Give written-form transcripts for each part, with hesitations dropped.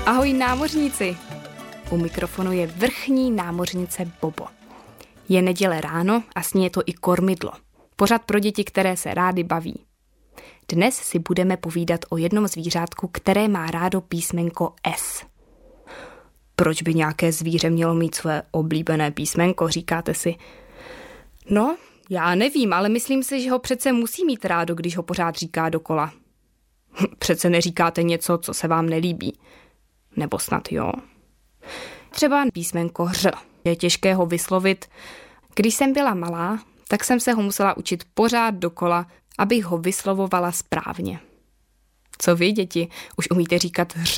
Ahoj námořníci! U mikrofonu je vrchní námořnice Bobo. Je neděle ráno a s ní je to i kormidlo. Pořad pro děti, které se rády baví. Dnes si budeme povídat o jednom zvířátku, které má rádo písmenko S. Proč by nějaké zvíře mělo mít své oblíbené písmenko, říkáte si? No, já nevím, ale myslím si, že ho přece musí mít rádo, když ho pořád říká dokola. Přece neříkáte něco, co se vám nelíbí. Nebo snad jo. Třeba písmenko Ř. Je těžké ho vyslovit. Když jsem byla malá, tak jsem se ho musela učit pořád dokola, abych ho vyslovovala správně. Co vy, děti, už umíte říkat Ř?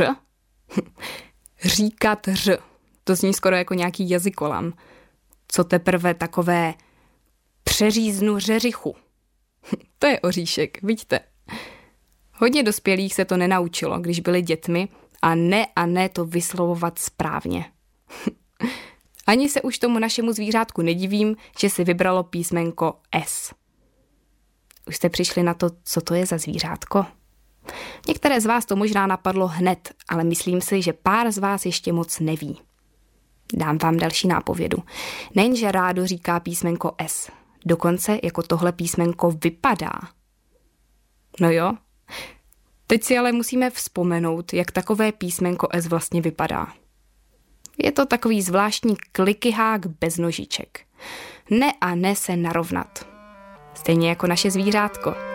Říkat Ř. To zní skoro jako nějaký jazykolam. Co teprve takové přeříznu řeřichu. To je oříšek, vidíte. Hodně dospělých se to nenaučilo, když byli dětmi, a ne to vyslovovat správně. Ani se už tomu našemu zvířátku nedivím, že si vybralo písmenko S. Už jste přišli na to, co to je za zvířátko? Některé z vás to možná napadlo hned, ale myslím si, že pár z vás ještě moc neví. Dám vám další nápovědu. Nejenže rádo říká písmenko S, dokonce jako tohle písmenko vypadá. No jo, teď si ale musíme vzpomenout, jak takové písmenko S vlastně vypadá. Je to takový zvláštní klikyhák bez nožiček. Ne a ne se narovnat. Stejně jako naše zvířátko.